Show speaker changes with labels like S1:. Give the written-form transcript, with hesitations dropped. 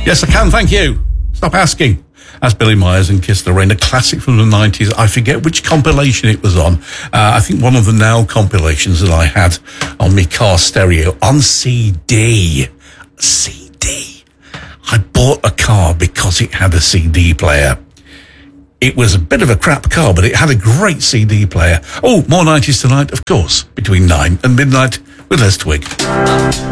S1: Yes, I can, thank you. Stop asking. That's Billy Myers and Kiss the Rain, a classic from the 90s. I forget which compilation it was on. I think one of the Now compilations that I had on my car stereo on CD. I bought a car because it had a CD player. It was a bit of a crap car, but it had a great CD player. Oh, more 90s tonight, of course, between 9 and midnight with Les Twig.